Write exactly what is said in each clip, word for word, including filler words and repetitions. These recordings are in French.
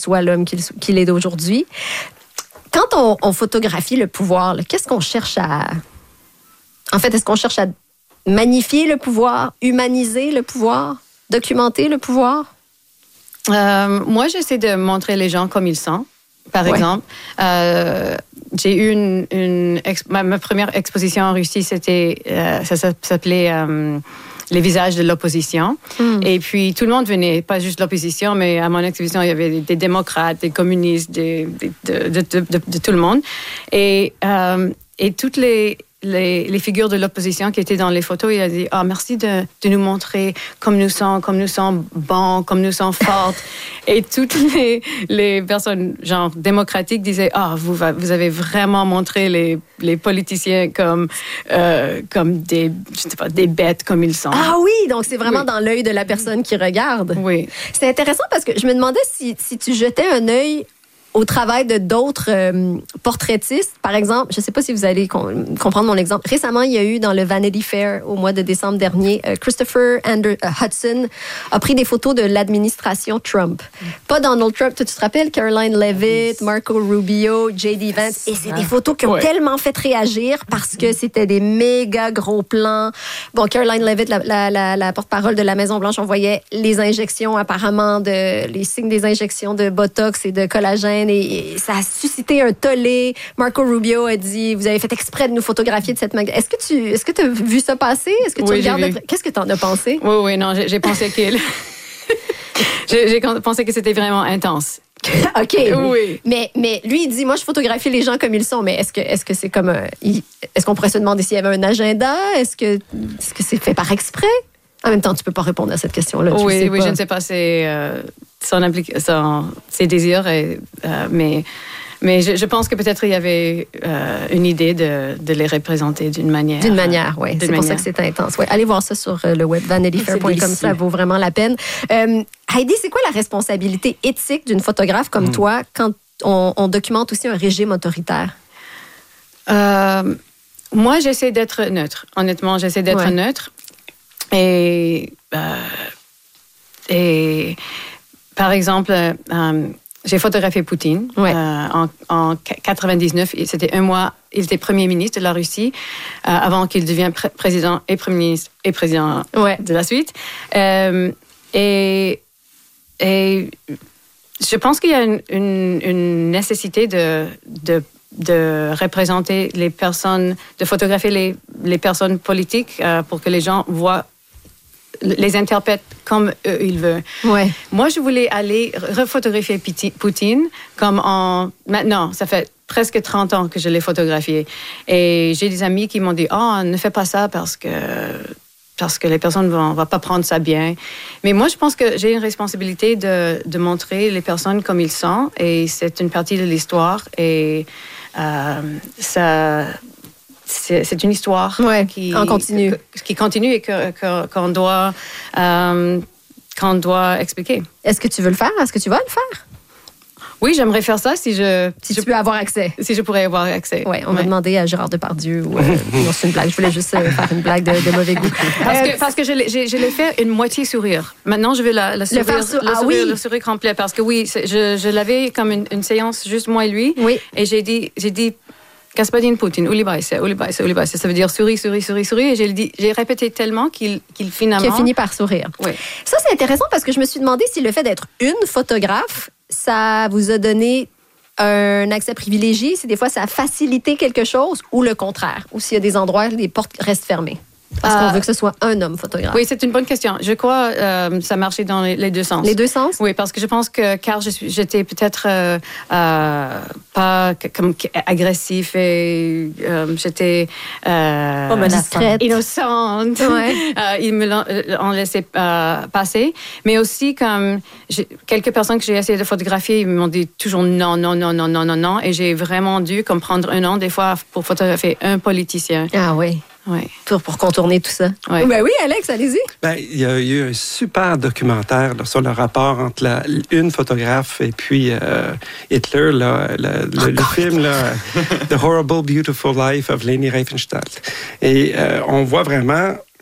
soit l'homme qu'il, qu'il est d'aujourd'hui. Quand on, on photographie le pouvoir, là, qu'est-ce qu'on cherche à... En fait, est-ce qu'on cherche à magnifier le pouvoir, humaniser le pouvoir, documenter le pouvoir? Euh, moi, j'essaie de montrer les gens comme ils sont. Par ouais. exemple, euh, j'ai eu une, une ex- ma, ma première exposition en Russie, c'était, euh, ça, ça s'appelait euh, les visages de l'opposition. Mm. Et puis tout le monde venait, pas juste l'opposition, mais à mon exposition il y avait des démocrates, des communistes, des, des, de, de, de, de, de tout le monde. Et euh, et toutes les Les, les figures de l'opposition qui étaient dans les photos, il a dit « Ah, oh, merci de, de nous montrer comme nous sommes, comme nous sommes bons, comme nous sommes fortes. » Et toutes les, les personnes, genre, démocratiques disaient « Ah, oh, vous, vous avez vraiment montré les, les politiciens comme, euh, comme des, je sais pas, des bêtes comme ils sont. » Ah oui, donc c'est vraiment oui. dans l'œil de la personne qui regarde. Oui. C'est intéressant parce que je me demandais si, si tu jetais un œil au travail de d'autres euh, portraitistes. Par exemple, je ne sais pas si vous allez com- comprendre mon exemple. Récemment, il y a eu dans le Vanity Fair, au mois de décembre dernier, euh, Christopher Ander- uh, Hudson a pris des photos de l'administration Trump. Mm. Pas Donald Trump, tu te rappelles? Caroline Leavitt, Marco Rubio, J D Vance. Et c'est des photos qui ont ouais. tellement fait réagir parce que c'était des méga gros plans. Bon, Caroline Leavitt, la, la, la, la porte-parole de la Maison-Blanche, on voyait les injections apparemment, de, les signes des injections de Botox et de collagène. Et ça a suscité un tollé. Marco Rubio a dit, vous avez fait exprès de nous photographier de cette manière. Est-ce que tu est-ce que tu as vu ça passer? Est-ce que tu oui, regardes le... Qu'est-ce que tu en as pensé? Oui, oui, non, j'ai, j'ai pensé que j'ai, j'ai pensé que c'était vraiment intense. OK. Oui. Mais, mais lui, il dit, moi, je photographie les gens comme ils sont, mais est-ce que, est-ce que c'est comme un... Est-ce qu'on pourrait se demander s'il y avait un agenda? Est-ce que, est-ce que c'est fait par exprès? En même temps, tu peux pas répondre à cette question-là. Oui, sais oui, pas. je ne sais pas. C'est euh, son, impli- son ses désirs, et, euh, mais mais je, je pense que peut-être il y avait euh, une idée de, de les représenter d'une manière. D'une manière, oui. C'est manière. pour ça que c'est intense. Ouais. Allez voir ça sur le web vanity fair point com, ça vaut vraiment la peine. Euh, Heidi, c'est quoi la responsabilité éthique d'une photographe comme mmh. toi quand on, on documente aussi un régime autoritaire? Euh, moi, j'essaie d'être neutre. Honnêtement, j'essaie d'être ouais. neutre. Et, euh, et par exemple, euh, j'ai photographié Poutine ouais. euh, en, en quatre-vingt-dix-neuf. C'était un mois, il était premier ministre de la Russie euh, avant qu'il devienne pr- président et premier ministre et président ouais. de la suite. Euh, et, et je pense qu'il y a une, une, une nécessité de, de de représenter les personnes, de photographier les, les personnes politiques euh, pour que les gens voient, les interprètent comme eux, ils veulent. Ouais. Moi, je voulais aller refotographier Poutine comme en... Maintenant, ça fait presque trente ans que je l'ai photographié. Et j'ai des amis qui m'ont dit « Oh, ne fais pas ça parce que... » parce que les personnes ne vont, vont pas prendre ça bien. Mais moi, je pense que j'ai une responsabilité de, de montrer les personnes comme ils sont, et c'est une partie de l'histoire, et euh, ça, c'est, c'est une histoire ouais, qui, en continue. Que, qui continue et que, que, qu'on, doit, euh, qu'on doit expliquer. Est-ce que tu veux le faire? Est-ce que tu vas le faire? Oui, j'aimerais faire ça si je... Si je, tu peux avoir accès. Si je pourrais avoir accès. Oui, on ouais. m'a demandé à Gérard Depardieu. Ou, euh, non, c'est une blague. Je voulais juste euh, faire une blague de, de mauvais goût. Parce euh, que, parce que je, l'ai, je, je l'ai fait une moitié sourire. Maintenant, je vais la, la sourire, le faire sur... le, ah, sourire, oui. le sourire complet. Parce que oui, je, je l'avais comme une, une séance juste moi et lui. Oui. Et j'ai dit... J'ai dit Господин Poutine, улыбайся, улыбайся, улыбайся. Ça veut dire souris, souris, souris, souris. Et j'ai, dit, j'ai répété tellement qu'il, qu'il finalement... Qu'il a fini par sourire. Oui. Ça, c'est intéressant parce que je me suis demandé si le fait d'être une photographe, ça vous a donné un accès privilégié, si des fois ça a facilité quelque chose, ou le contraire, ou s'il y a des endroits où les portes restent fermées. Parce qu'on euh, veut que ce soit un homme photographe. Oui, c'est une bonne question. Je crois que euh, ça marchait dans les, les deux sens. Les deux sens? Oui, parce que je pense que car je suis, j'étais peut-être euh, euh, pas comme agressif et euh, j'étais euh, discrète, innocente. Ouais. euh, ils me l'ont laissé euh, passer. Mais aussi, comme j'ai, quelques personnes que j'ai essayé de photographier, ils m'ont dit toujours non, non, non, non, non, non, non. Et j'ai vraiment dû comme prendre un an des fois pour photographier un politicien. Ah oui. Oui. Pour, pour contourner tout ça. Oui. Ben oui, Alex, allez-y. Ben, il y a eu un super documentaire là, sur le rapport entre la, une photographe et puis euh, Hitler, là, le, le, le film là, The Horrible Beautiful Life of Leni Riefenstahl. Et euh, on voit vraiment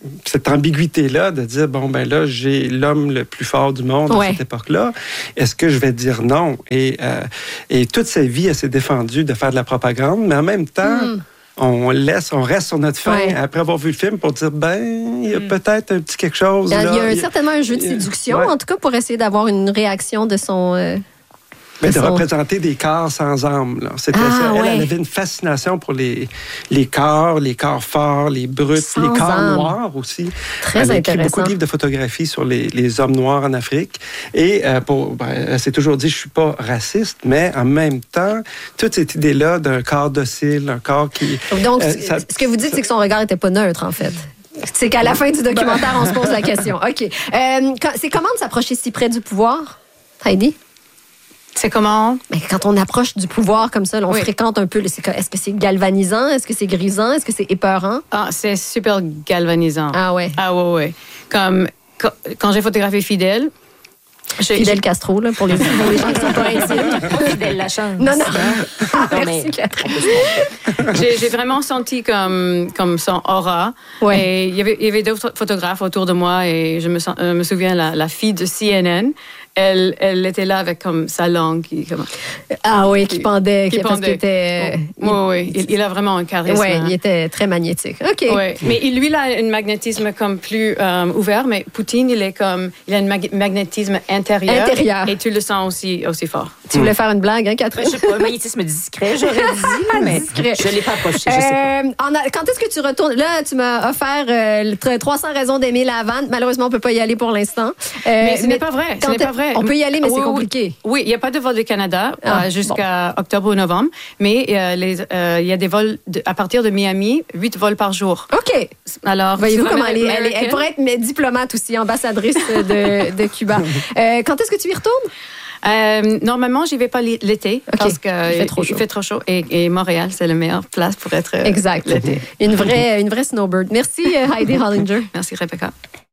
cette ambiguïté-là de dire, bon, ben là, j'ai l'homme le plus fort du monde ouais. à cette époque-là. Est-ce que je vais dire non? Et, euh, et toute sa vie, elle s'est défendue de faire de la propagande, mais en même temps, mm. on laisse, on reste sur notre faim ouais. après avoir vu le film pour dire, ben, il y a mm. peut-être un petit quelque chose. Il y a, là. Il y a un, certainement un jeu de séduction, ouais. en tout cas, pour essayer d'avoir une réaction de son... Euh... Mais de son... représenter des corps sans âme. Là. C'était ah, ça. Elle, ouais. elle avait une fascination pour les, les corps, les corps forts, les bruts, sans les corps âme. noirs aussi. Très elle a intéressant. écrit beaucoup de livres de photographie sur les, les hommes noirs en Afrique. Et euh, pour, ben, elle s'est toujours dit, je suis pas raciste, mais en même temps, toute cette idée-là d'un corps docile, un corps qui... Donc, euh, ça, ce que vous dites, ça, c'est que son regard était pas neutre, en fait. C'est qu'à la fin du documentaire, on se pose la question. OK. Euh, c'est comment de s'approcher si près du pouvoir, Heidi? C'est comment? Mais quand on approche du pouvoir comme ça, là, on oui. fréquente un peu. Est-ce que c'est galvanisant? Est-ce que c'est grisant? Est-ce que c'est épeurant? Ah, c'est super galvanisant. Ah ouais? Ah ouais, ouais. Comme quand, quand j'ai photographié Fidel... J'ai, Fidel j'ai... Castro, là, pour les, pour les gens qui sont pas intimes. Fidel Lachance. Non, non. Ah, non merci, Catherine. j'ai, j'ai vraiment senti comme, comme son aura. Ouais. Et il y avait, il y avait d'autres photographes autour de moi et je me, euh, me souviens, la, la fille de C N N, elle, elle était là avec comme sa langue qui... Comme, ah oui, qui, qui pendait. Qui parce pendait. Qu'il était, oui, oui. Ouais. Il, il a vraiment un charisme. Oui, il était très magnétique. OK. Ouais. Mais lui, il a un magnétisme comme plus euh, ouvert, mais Poutine, il est comme... Il a un mag- magnétisme intérieur. Intérieur. Et, et tu le sens aussi, aussi fort. Tu voulais faire une blague, hein, Catherine? Je sais pas, un magnétisme discret, j'aurais dit, mais discret. Je ne l'ai pas approché, je sais pas. Euh, en a, quand est-ce que tu retournes? Là, tu m'as offert euh, trois cents raisons d'aimer la vanne. Malheureusement, on ne peut pas y aller pour l'instant. Euh, mais ce mais n'est pas vrai. Ce n'est pas vrai. On peut y aller, mais oui, c'est compliqué. Oui, il n'y a pas de vol du Canada ah, euh, jusqu'à bon. octobre ou novembre, mais euh, les, euh, il y a des vols de, à partir de Miami, huit vols par jour. OK. Alors, voyez-vous comment elle est? Elle, est, elle pourrait être diplomate aussi, ambassadrice de, de Cuba. Euh, quand est-ce que tu y retournes? Euh, normalement, j'y vais pas l'été okay. parce qu'il fait trop chaud. Il fait trop chaud et, et Montréal, c'est la meilleure place pour être exact. L'été. Une vraie, une vraie snowbird. Merci Heidi Hollinger. Merci Rebecca.